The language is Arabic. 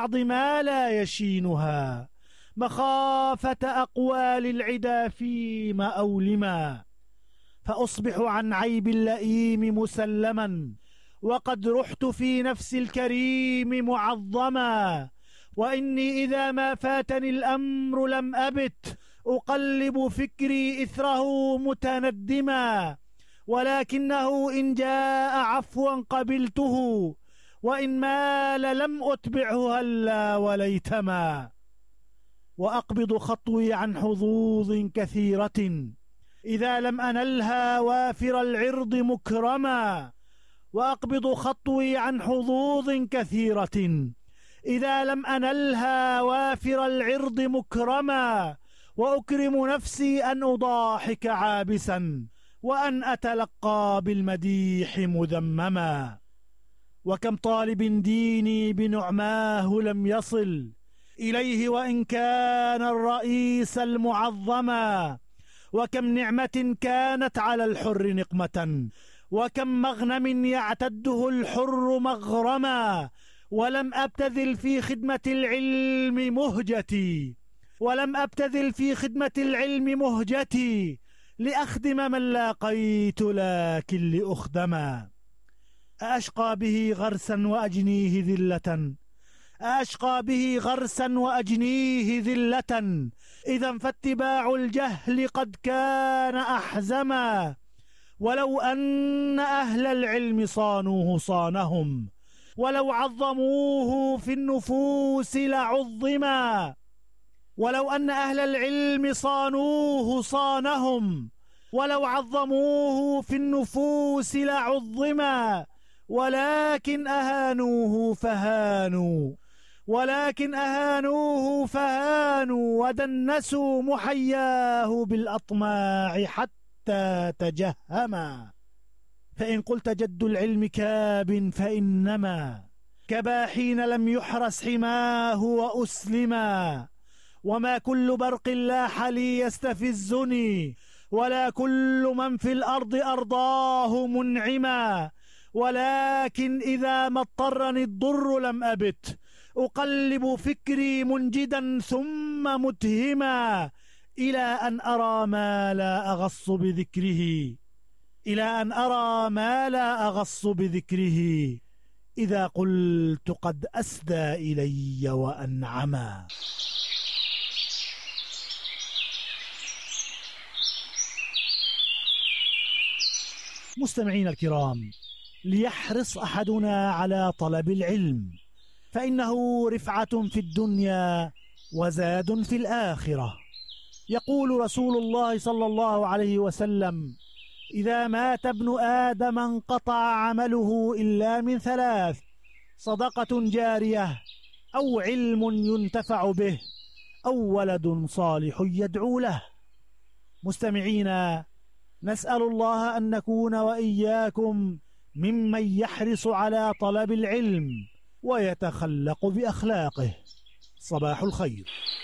بعض ما لا يشينها، مخافة أقوال العدا فيما أولما. فأصبح عن عيب اللئيم مسلما، وقد رحت في نفس الكريم معظما. وإني إذا ما فاتني الأمر لم أبت أقلب فكري إثره متندما. ولكنه إن جاء عفوا قبلته، وإن مال لم أتبعه هلا وليتما. وأقبض خطوي عن حظوظ كثيرة إذا لم أنلها وافر العرض مكرما. وأقبض خطوي عن حظوظ كثيرة إذا لم أنلها وافر العرض مكرما. وأكرم نفسي أن أضاحك عابسا، وأن أتلقى بالمديح مذمما. وكم طالب ديني بنعماه لم يصل إليه وإن كان الرئيس المعظما. وكم نعمة كانت على الحر نقمة، وكم مغنم يعتده الحر مغرما. ولم أبتذل في خدمة العلم مهجتي، ولم أبتذل في خدمة العلم مهجتي، لأخدم من لاقيت لكن لأخدما. أشقى به غرسا وأجنيه ذلة، أشقى به غرسا وأجنيه ذلة. إذا فاتباع الجهل قد كان أحزما. ولو أن أهل العلم صانوه صانهم، ولو عظموه في النفوس لعظما. ولو أن أهل العلم صانوه صانهم، ولو عظموه في النفوس لعظما. ولكن أهانوه فهانوا، ولكن أهانوه فهانوا، ودنسوا محياه بالأطماع حتى تجهما. فإن قلت جد العلم كاب فإنما كبا حين لم يحرس حماه وأسلما. وما كل برق لاح لي يستفزني، ولا كل من في الأرض أرضاه منعما. ولكن إذا ما اضطرني الضر لم أبت أقلب فكري منجدا ثم متهما، إلى أن أرى ما لا أغص بذكره، إلى أن أرى ما لا أغص بذكره، إذا قلت قد أسدى إلي وأنعما. مستمعين الكرام، ليحرص أحدنا على طلب العلم، فإنه رفعة في الدنيا وزاد في الآخرة. يقول رسول الله صلى الله عليه وسلم: إذا مات ابن آدم انقطع عمله إلا من ثلاث: صدقة جارية، أو علم ينتفع به، أو ولد صالح يدعو له. مستمعينا، نسأل الله أن نكون وإياكم ممن يحرص على طلب العلم ويتخلق بأخلاقه. صباح الخير.